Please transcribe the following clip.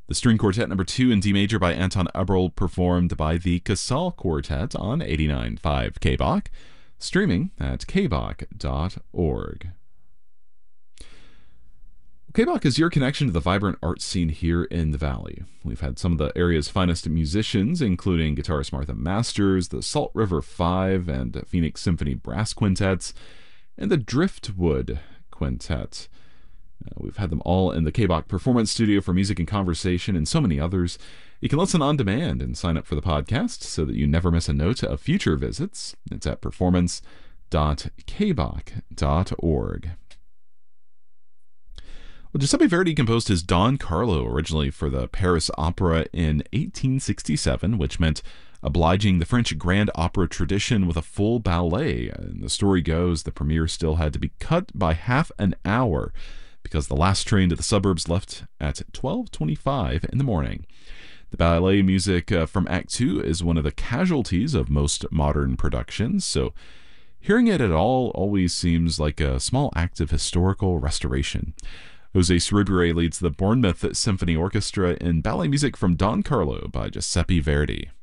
The String Quartet number 2 in D major by Anton Eberl, performed by the Casal Quartet on 89.5 KBach, streaming at kbach.org. KBach is your connection to the vibrant art scene here in the Valley. We've had some of the area's finest musicians, including guitarist Martha Masters, the Salt River Five and Phoenix Symphony Brass Quintets, and the Driftwood Quintet. We've had them all in the KBach Performance Studio for music and conversation, and so many others. You can listen on demand and sign up for the podcast so that you never miss a note of future visits. It's at performance.kbach.org. Well, Giuseppe Verdi composed his Don Carlo originally for the Paris Opera in 1867, which meant obliging the French grand opera tradition with a full ballet. And the story goes the premiere still had to be cut by half an hour because the last train to the suburbs left at 12:25 in the morning. The ballet music from Act 2 is one of the casualties of most modern productions, so hearing it at all always seems like a small act of historical restoration. Jose Cerebure leads the Bournemouth Symphony Orchestra in ballet music from Don Carlo by Giuseppe Verdi.